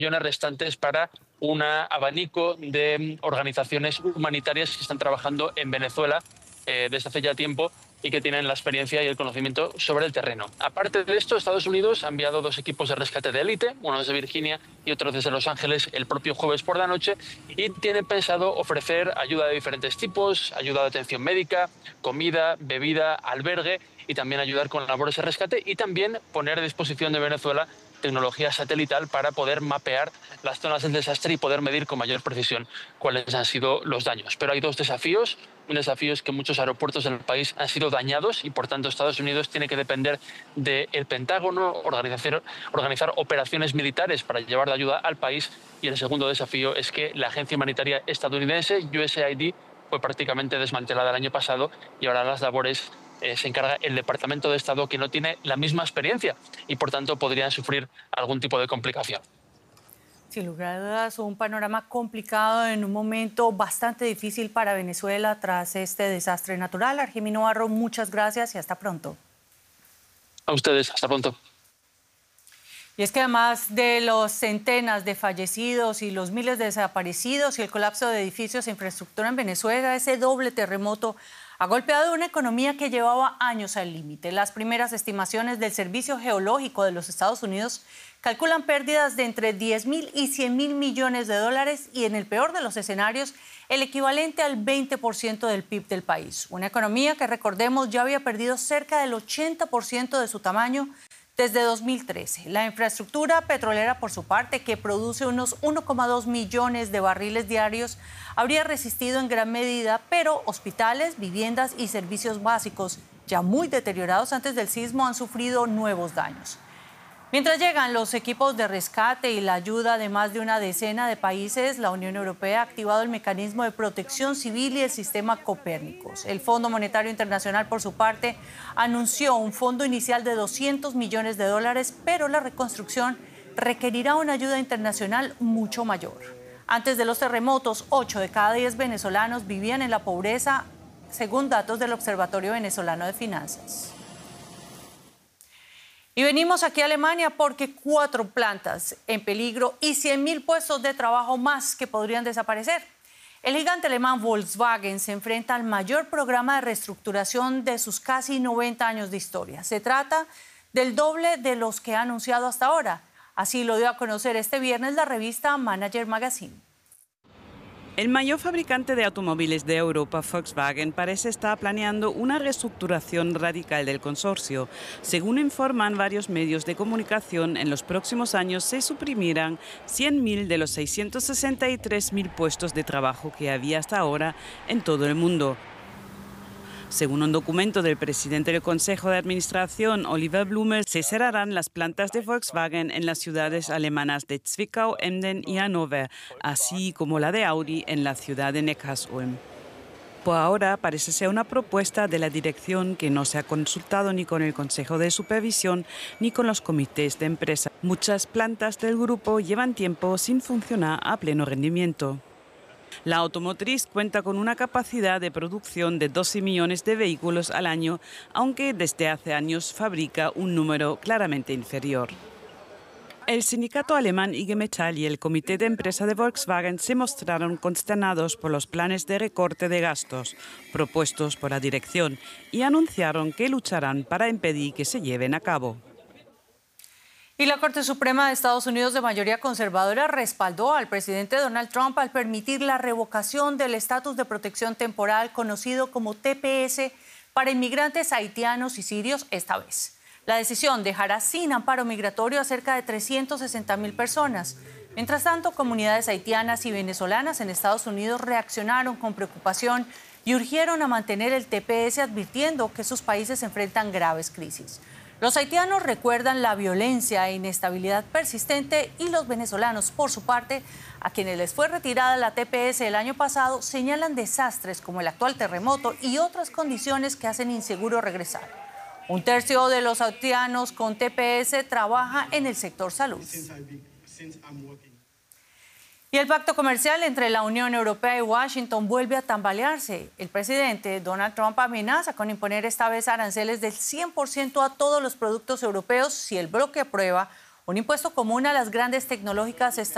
restantes para un abanico de organizaciones humanitarias que están trabajando en Venezuela desde hace ya tiempo y que tienen la experiencia y el conocimiento sobre el terreno. Aparte de esto, Estados Unidos ha enviado 2 equipos de rescate de élite, uno desde Virginia y otro desde Los Ángeles, el propio jueves por la noche, y tienen pensado ofrecer ayuda de diferentes tipos, ayuda de atención médica, comida, bebida, albergue, y también ayudar con labores de rescate y también poner a disposición de Venezuela tecnología satelital para poder mapear las zonas del desastre y poder medir con mayor precisión cuáles han sido los daños. Pero hay 2 desafíos. Un desafío es que muchos aeropuertos del país han sido dañados y, por tanto, Estados Unidos tiene que depender del Pentágono, organizar operaciones militares para llevar la ayuda al país. Y el segundo desafío es que la agencia humanitaria estadounidense, USAID, fue prácticamente desmantelada el año pasado y ahora las labores se encarga el Departamento de Estado, que no tiene la misma experiencia y, por tanto, podrían sufrir algún tipo de complicación. Sin lugar a dudas, un panorama complicado en un momento bastante difícil para Venezuela tras este desastre natural. Argemino Barro, muchas gracias y hasta pronto. A ustedes, hasta pronto. Y es que además de los centenas de fallecidos y los miles de desaparecidos y el colapso de edificios e infraestructura en Venezuela, ese doble terremoto ha golpeado una economía que llevaba años al límite. Las primeras estimaciones del Servicio Geológico de los Estados Unidos calculan pérdidas de entre 10.000 y 100.000 millones de dólares y, en el peor de los escenarios, el equivalente al 20% del PIB del país. Una economía que, recordemos, ya había perdido cerca del 80% de su tamaño desde 2013. La infraestructura petrolera, por su parte, que produce unos 1,2 millones de barriles diarios, habría resistido en gran medida, pero hospitales, viviendas y servicios básicos, ya muy deteriorados antes del sismo, han sufrido nuevos daños. Mientras llegan los equipos de rescate y la ayuda de más de una decena de países, la Unión Europea ha activado el mecanismo de protección civil y el sistema Copérnicos. El Fondo Monetario Internacional, por su parte, anunció un fondo inicial de 200 millones de dólares, pero la reconstrucción requerirá una ayuda internacional mucho mayor. Antes de los terremotos, 8 de cada 10 venezolanos vivían en la pobreza, según datos del Observatorio Venezolano de Finanzas. Y venimos aquí a Alemania porque 4 plantas en peligro y 100.000 puestos de trabajo más que podrían desaparecer. El gigante alemán Volkswagen se enfrenta al mayor programa de reestructuración de sus casi 90 años de historia. Se trata del doble de los que ha anunciado hasta ahora. Así lo dio a conocer este viernes la revista Manager Magazine. El mayor fabricante de automóviles de Europa, Volkswagen, parece estar planeando una reestructuración radical del consorcio. Según informan varios medios de comunicación, en los próximos años se suprimirán 100.000 de los 663.000 puestos de trabajo que había hasta ahora en todo el mundo. Según un documento del presidente del Consejo de Administración, Oliver Blume, se cerrarán las plantas de Volkswagen en las ciudades alemanas de Zwickau, Emden y Hannover, así como la de Audi en la ciudad de Neckarsulm. Por ahora parece ser una propuesta de la dirección que no se ha consultado ni con el Consejo de Supervisión ni con los comités de empresa. Muchas plantas del grupo llevan tiempo sin funcionar a pleno rendimiento. La automotriz cuenta con una capacidad de producción de 12 millones de vehículos al año, aunque desde hace años fabrica un número claramente inferior. El sindicato alemán IG Metall y el comité de empresa de Volkswagen se mostraron consternados por los planes de recorte de gastos propuestos por la dirección y anunciaron que lucharán para impedir que se lleven a cabo. Y la Corte Suprema de Estados Unidos, de mayoría conservadora, respaldó al presidente Donald Trump al permitir la revocación del estatus de protección temporal conocido como TPS para inmigrantes haitianos y sirios esta vez. La decisión dejará sin amparo migratorio a cerca de 360.000 personas. Mientras tanto, comunidades haitianas y venezolanas en Estados Unidos reaccionaron con preocupación y urgieron a mantener el TPS, advirtiendo que sus países enfrentan graves crisis. Los haitianos recuerdan la violencia e inestabilidad persistente y los venezolanos, por su parte, a quienes les fue retirada la TPS el año pasado, señalan desastres como el actual terremoto y otras condiciones que hacen inseguro regresar. Un tercio de los haitianos con TPS trabaja en el sector salud. Y el pacto comercial entre la Unión Europea y Washington vuelve a tambalearse. El presidente Donald Trump amenaza con imponer esta vez aranceles del 100% a todos los productos europeos si el bloque aprueba un impuesto común a las grandes tecnológicas estadounidenses.